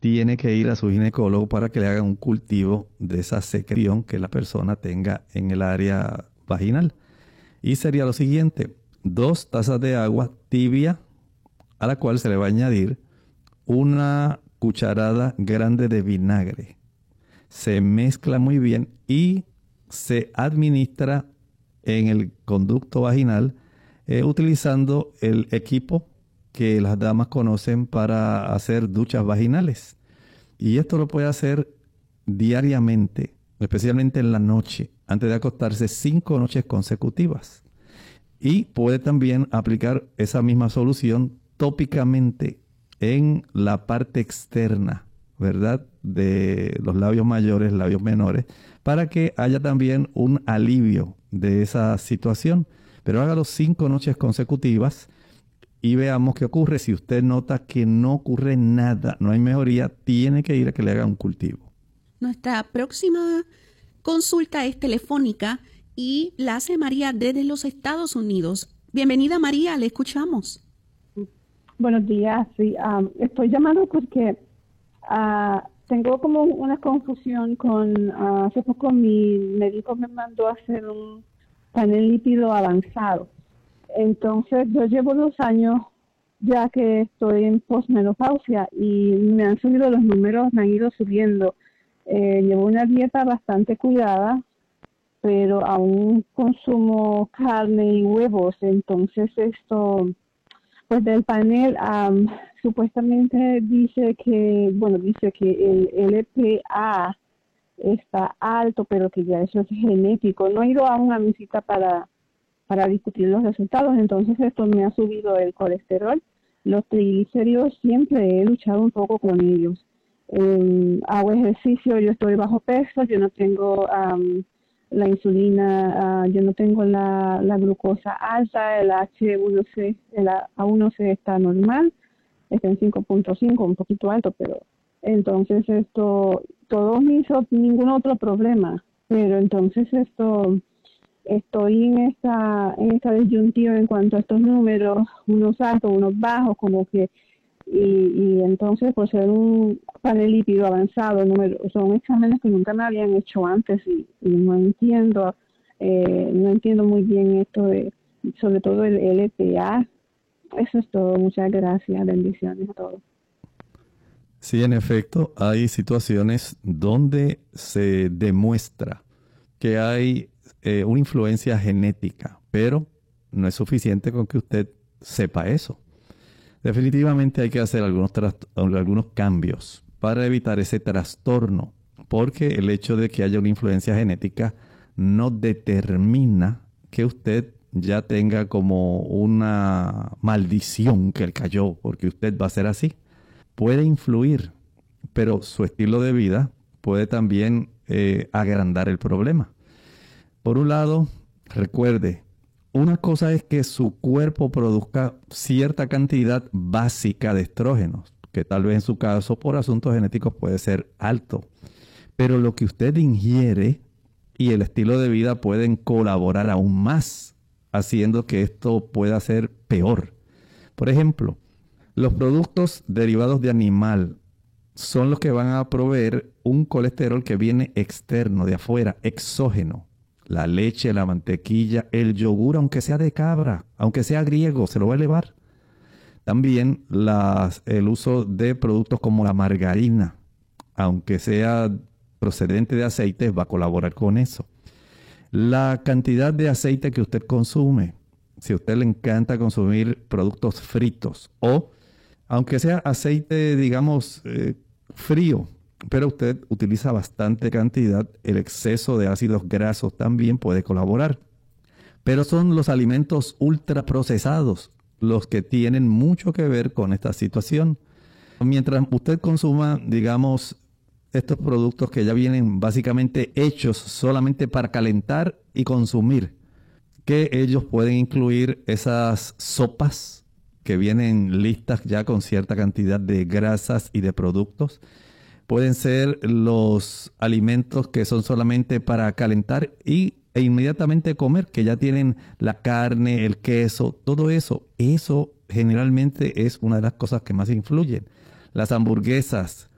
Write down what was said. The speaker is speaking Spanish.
tiene que ir a su ginecólogo para que le haga un cultivo de esa secreción que la persona tenga en el área vaginal. Y sería lo siguiente: 2 tazas de agua tibia, a la cual se le va a añadir una cucharada grande de vinagre. Se mezcla muy bien y se administra en el conducto vaginal utilizando el equipo que las damas conocen para hacer duchas vaginales. Y esto lo puede hacer diariamente, especialmente en la noche, antes de acostarse, 5 noches consecutivas. Y puede también aplicar esa misma solución tópicamente en la parte externa, ¿verdad?, de los labios mayores, labios menores, para que haya también un alivio de esa situación. Pero hágalo 5 noches consecutivas y veamos qué ocurre. Si usted nota que no ocurre nada, no hay mejoría, tiene que ir a que le haga un cultivo. Nuestra próxima consulta es telefónica y la hace María desde los Estados Unidos. Bienvenida, María, le escuchamos. Buenos días, sí, estoy llamando porque tengo como una confusión con, hace poco mi médico me mandó a hacer un panel lípido avanzado. Entonces yo llevo 2 años ya que estoy en posmenopausia y me han subido los números, me han ido subiendo. Llevo una dieta bastante cuidada, pero aún consumo carne y huevos. Entonces esto, pues del panel supuestamente dice que el LPA está alto, pero que ya eso es genético. No he ido aún a mi cita para discutir los resultados. Entonces esto me ha subido el colesterol, los triglicéridos, siempre he luchado un poco con ellos. Hago ejercicio, yo estoy bajo peso, yo no tengo la insulina, yo no tengo la glucosa alta, el H1C, el A1C está normal, está en 5.5, un poquito alto, pero entonces esto, todo me hizo ningún otro problema, pero entonces esto, estoy en esta disyuntiva en cuanto a estos números, unos altos, unos bajos, como que, y entonces por ser un panel lípido avanzado, son exámenes que nunca me habían hecho antes y no entiendo muy bien esto de, sobre todo el LPA. Eso es todo, muchas gracias, bendiciones a todos. Sí, en efecto, hay situaciones donde se demuestra que hay una influencia genética, pero no es suficiente con que usted sepa eso. Definitivamente hay que hacer algunos cambios para evitar ese trastorno, porque el hecho de que haya una influencia genética no determina que usted ya tenga como una maldición que le cayó, porque usted va a ser así. Puede influir, pero su estilo de vida puede también agrandar el problema. Por un lado, recuerde, una cosa es que su cuerpo produzca cierta cantidad básica de estrógenos, que tal vez en su caso por asuntos genéticos puede ser alto. Pero lo que usted ingiere y el estilo de vida pueden colaborar aún más, haciendo que esto pueda ser peor. Por ejemplo, los productos derivados de animal son los que van a proveer un colesterol que viene externo, de afuera, exógeno. La leche, la mantequilla, el yogur, aunque sea de cabra, aunque sea griego, se lo va a elevar. También el uso de productos como la margarina, aunque sea procedente de aceites, va a colaborar con eso. La cantidad de aceite que usted consume, si a usted le encanta consumir productos fritos o aunque sea aceite, digamos, frío, pero usted utiliza bastante cantidad, el exceso de ácidos grasos también puede colaborar. Pero son los alimentos ultraprocesados los que tienen mucho que ver con esta situación. Mientras usted consuma, digamos, estos productos que ya vienen básicamente hechos solamente para calentar y consumir, que ellos pueden incluir esas sopas que vienen listas ya con cierta cantidad de grasas y de productos. Pueden ser los alimentos que son solamente para calentar e inmediatamente comer, que ya tienen la carne, el queso, todo eso. Eso generalmente es una de las cosas que más influyen. Las hamburguesas,